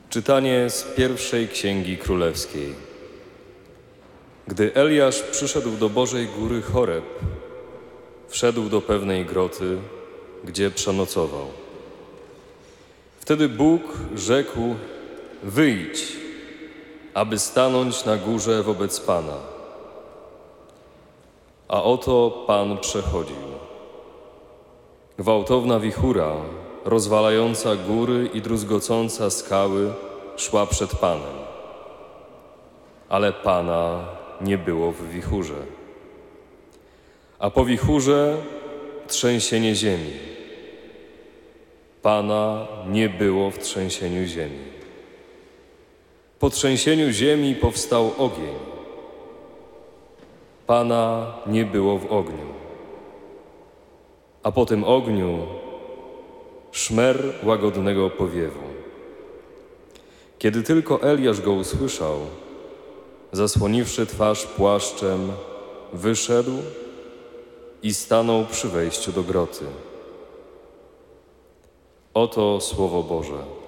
Czytanie z pierwszej Księgi Królewskiej. Gdy Eliasz przyszedł do Bożej Góry Choreb, wszedł do pewnej groty, gdzie przenocował. Wtedy Bóg rzekł: wyjdź, aby stanąć na górze wobec Pana. A oto Pan przechodził. Gwałtowna wichura, rozwalająca góry i druzgocąca skały, szła przed Panem. Ale Pana nie było w wichurze. A po wichurze trzęsienie ziemi. Pana nie było w trzęsieniu ziemi. Po trzęsieniu ziemi powstał ogień. Pana nie było w ogniu. A po tym ogniu szmer łagodnego powiewu. Kiedy tylko Eliasz go usłyszał, zasłoniwszy twarz płaszczem, wyszedł i stanął przy wejściu do groty. Oto Słowo Boże.